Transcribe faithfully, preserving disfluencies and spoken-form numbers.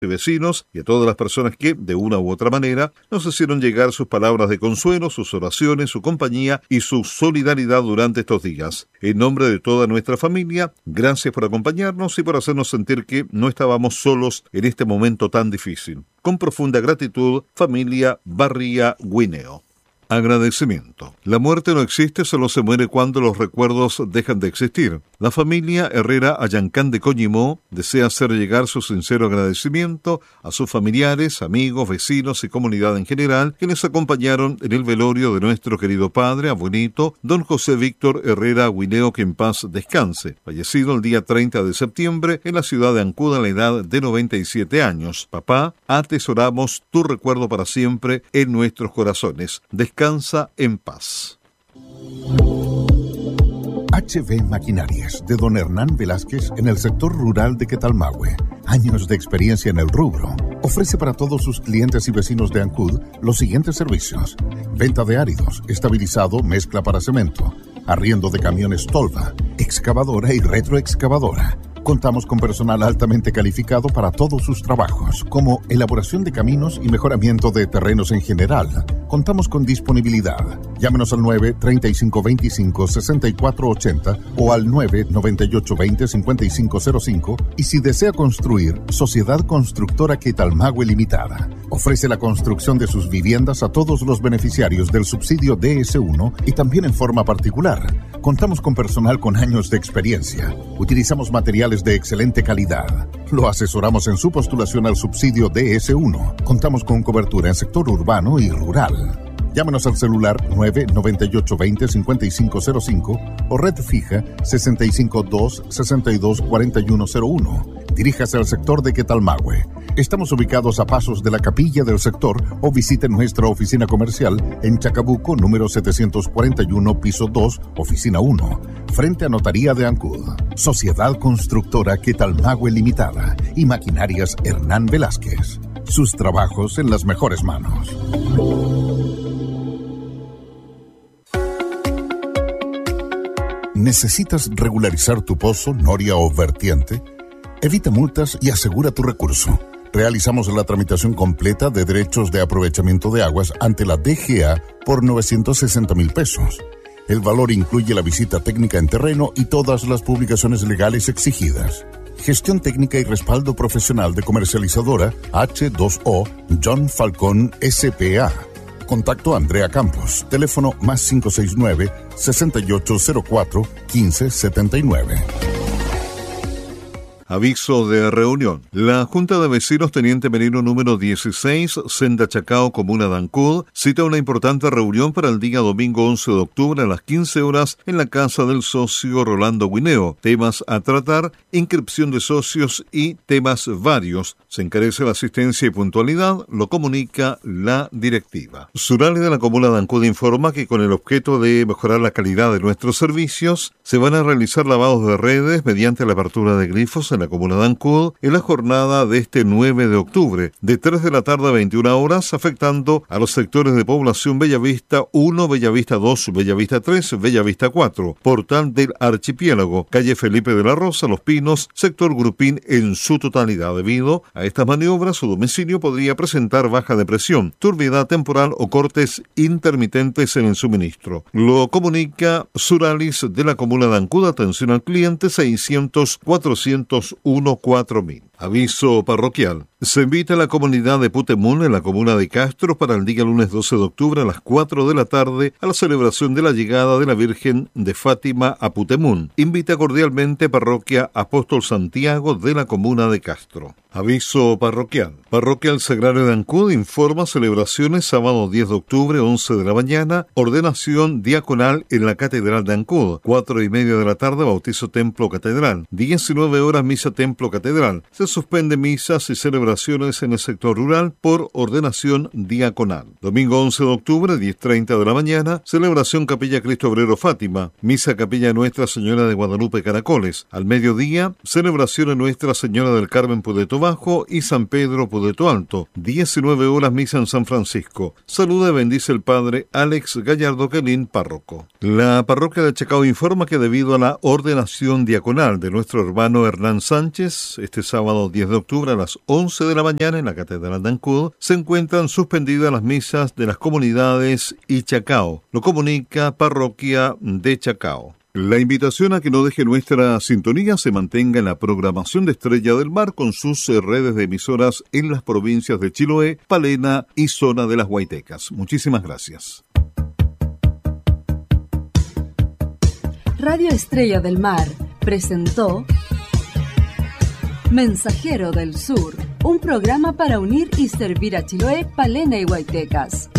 y vecinos y a todas las personas que, de una u otra manera, nos hicieron llegar sus palabras de consuelo, sus oraciones, su compañía y su solidaridad durante estos días. En nombre de toda nuestra familia, gracias por acompañarnos y por hacernos sentir que no estábamos solos en este momento tan difícil. Con profunda gratitud, familia Barría Guineo. Agradecimiento. La muerte no existe, solo se muere cuando los recuerdos dejan de existir. La familia Herrera Ayancán de Coñimó desea hacer llegar su sincero agradecimiento a sus familiares, amigos, vecinos y comunidad en general que les acompañaron en el velorio de nuestro querido padre, abuelito, don José Víctor Herrera Guineo, que en paz descanse, fallecido el día treinta de septiembre en la ciudad de Ancud a la edad de noventa y siete años. Papá, atesoramos tu recuerdo para siempre en nuestros corazones. Descansa en paz. H B Maquinarias, de don Hernán Velázquez, en el sector rural de Quetalmahue. Años de experiencia en el rubro. Ofrece para todos sus clientes y vecinos de Ancud los siguientes servicios: venta de áridos, estabilizado, mezcla para cemento, arriendo de camiones tolva, excavadora y retroexcavadora. Contamos con personal altamente calificado para todos sus trabajos, como elaboración de caminos y mejoramiento de terrenos en general. Contamos con disponibilidad. Llámenos al nueve, treinta y cinco veinticinco, sesenta y cuatro ochenta o al nueve, noventa y ocho veinte, cincuenta y cinco cero cinco. Y si desea construir, Sociedad Constructora Quetalmahue Limitada ofrece la construcción de sus viviendas a todos los beneficiarios del subsidio D S uno y también en forma particular. Contamos con personal con años de experiencia. Utilizamos materiales de excelente calidad. Lo asesoramos en su postulación al subsidio D S uno. Contamos con cobertura en sector urbano y rural. Llámenos al celular nueve, noventa y ocho veinte, cincuenta y cinco cero cinco o red fija sesenta y cinco dos, sesenta y dos, cuarenta y uno cero uno. Diríjase al sector de Quetalmahue. Estamos ubicados a pasos de la capilla del sector o visite nuestra oficina comercial en Chacabuco, número setecientos cuarenta y uno, piso dos, oficina uno, frente a Notaría de Ancud. Sociedad Constructora Quetalmahue Limitada y Maquinarias Hernán Velázquez. Sus trabajos en las mejores manos. ¿Necesitas regularizar tu pozo, noria o vertiente? Evita multas y asegura tu recurso. Realizamos la tramitación completa de derechos de aprovechamiento de aguas ante la D G A por novecientos sesenta mil pesos. El valor incluye la visita técnica en terreno y todas las publicaciones legales exigidas. Gestión técnica y respaldo profesional de comercializadora H dos O John Falcón S P A. Contacto Andrea Campos. Teléfono más cinco seis nueve, sesenta y ocho cero cuatro, quince setenta y nueve. Aviso de reunión. La Junta de Vecinos Teniente Merino número dieciséis, Senda Chacao, Comuna de Ancud, cita una importante reunión para el día domingo once de octubre a las quince horas en la casa del socio Rolando Guineo. Temas a tratar, inscripción de socios y temas varios. Se encarece la asistencia y puntualidad, lo comunica la directiva. Surali de la Comuna de Ancud informa que con el objeto de mejorar la calidad de nuestros servicios, se van a realizar lavados de redes mediante la apertura de grifos en la Comuna de Ancud en la jornada de este nueve de octubre, de tres de la tarde a veintiuna horas, afectando a los sectores de población Bellavista uno, Bellavista dos, Bellavista tres, Bellavista cuatro, Portal del Archipiélago, calle Felipe de la Rosa, Los Pinos, sector Grupín en su totalidad. Debido a estas maniobras, su domicilio podría presentar baja de presión, turbiedad temporal o cortes intermitentes en el suministro. Lo comunica Suralis de la Comuna de Ancud. Atención al cliente seiscientos, cuatrocientos uno, cuatro mil. Aviso parroquial. Se invita a la comunidad de Putemún en la comuna de Castro para el día lunes doce de octubre a las cuatro de la tarde a la celebración de la llegada de la Virgen de Fátima a Putemún. Invita cordialmente Parroquia Apóstol Santiago de la comuna de Castro. Aviso parroquial. Parroquia El Sagrario de Ancud informa celebraciones sábado diez de octubre, once de la mañana, ordenación diaconal en la Catedral de Ancud, cuatro y media de la tarde, bautizo Templo Catedral, diecinueve horas misa Templo Catedral. Se suspende misas y celebraciones en el sector rural por ordenación diaconal. Domingo once de octubre, diez treinta de la mañana, celebración Capilla Cristo Obrero Fátima, misa Capilla Nuestra Señora de Guadalupe Caracoles. Al mediodía, celebración en Nuestra Señora del Carmen Pudeto Bajo y San Pedro Pudeto Alto. diecinueve horas misa en San Francisco. Saluda y bendice el padre Alex Gallardo Quelín, párroco. La parroquia de Chacao informa que debido a la ordenación diaconal de nuestro hermano Hernán Sánchez, este sábado sábado diez de octubre a las once de la mañana en la Catedral de Ancud se encuentran suspendidas las misas de las comunidades y Chacao. Lo comunica Parroquia de Chacao. La invitación a que no deje nuestra sintonía se mantenga en la programación de Estrella del Mar con sus redes de emisoras en las provincias de Chiloé, Palena y zona de las Huaytecas. Muchísimas gracias. Radio Estrella del Mar presentó Mensajero del Sur, un programa para unir y servir a Chiloé, Palena y Huaytecas.